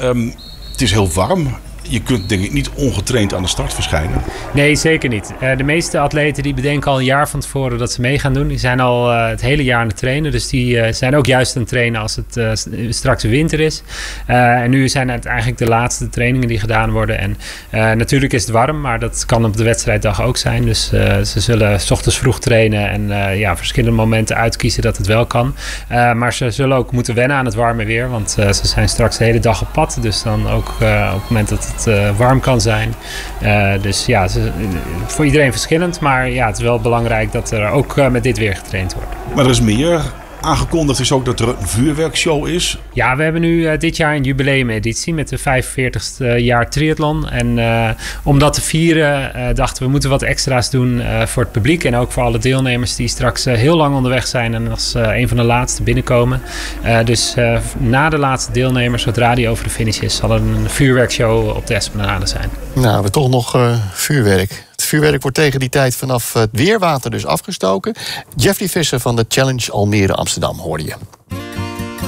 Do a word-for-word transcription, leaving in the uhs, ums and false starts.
Um, het is heel warm. Je kunt denk ik niet ongetraind aan de start verschijnen. Nee, zeker niet. Uh, de meeste atleten die bedenken al een jaar van tevoren dat ze mee gaan doen. Die zijn al uh, het hele jaar aan het trainen. Dus die uh, zijn ook juist aan het trainen als het uh, straks de winter is. Uh, en nu zijn het eigenlijk de laatste trainingen die gedaan worden. En uh, natuurlijk is het warm, maar dat kan op de wedstrijddag ook zijn. Dus uh, ze zullen 's ochtends vroeg trainen en uh, ja, verschillende momenten uitkiezen dat het wel kan. Uh, maar ze zullen ook moeten wennen aan het warme weer. Want uh, ze zijn straks de hele dag op pad. Dus dan ook uh, op het moment dat het uh, warm kan zijn. Uh, dus ja, ze, voor iedereen verschillend. Maar ja, het is wel belangrijk dat er ook uh, met dit weer getraind wordt. Maar er is meer. Aangekondigd is ook dat er een vuurwerkshow is. Ja, we hebben nu uh, dit jaar een jubileumeditie met de vijfenveertigste jaar triathlon. En uh, om dat te vieren uh, dachten we moeten wat extra's doen uh, voor het publiek. En ook voor alle deelnemers die straks uh, heel lang onderweg zijn en als uh, een van de laatste binnenkomen. Uh, dus uh, na de laatste deelnemers, zodra die over de finish is, zal er een vuurwerkshow op de Esplanade zijn. Nou, we toch nog uh, vuurwerk. Het vuurwerk wordt tegen die tijd vanaf het weerwater dus afgestoken. Jeffrey Visser van de Challenge Almere Amsterdam hoorde je.